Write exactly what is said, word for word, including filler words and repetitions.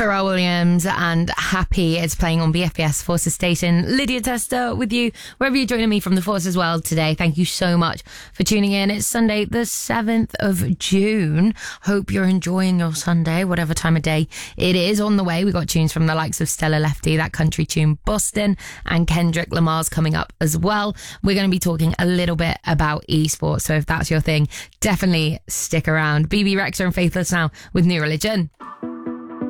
Pharrell Williams and Happy is playing on B F B S Forces Station. Lydia Tester with you, wherever you're joining me from the Forces world today. Thank you so much for tuning in. It's Sunday, the seventh of June. Hope you're enjoying your Sunday, whatever time of day it is. On the way, we got tunes from the likes of Stella Lefty, that country tune Boston, and Kendrick Lamar's coming up as well. We're going to be talking a little bit about esports, so if that's your thing, definitely stick around. B B Rexa and Faithless now with New Religion.